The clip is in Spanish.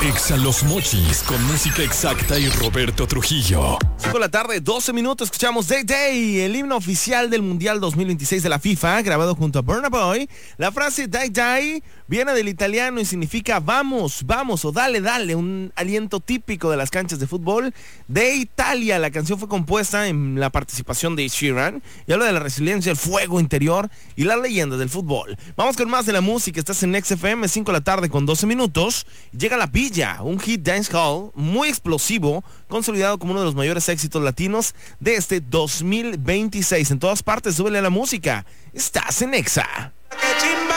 Exa Los Mochis con música exacta y Roberto Trujillo. 5 de la tarde, 12 minutos, escuchamos Day Day, el himno oficial del Mundial 2026 de la FIFA, grabado junto a Burna Boy. La frase Day Day viene del italiano y significa vamos, vamos o dale, dale, un aliento típico de las canchas de fútbol de Italia. La canción fue compuesta en la participación de Sheeran y habla de la resiliencia, el fuego interior y las leyendas del fútbol. Vamos con más de la música, estás en XFM, 5 de la tarde con 12 minutos. Llega La Villa, un hit dancehall muy explosivo, consolidado como uno de los mayores éxitos latinos de este 2026. En todas partes, súbele a la música. Estás en Exa.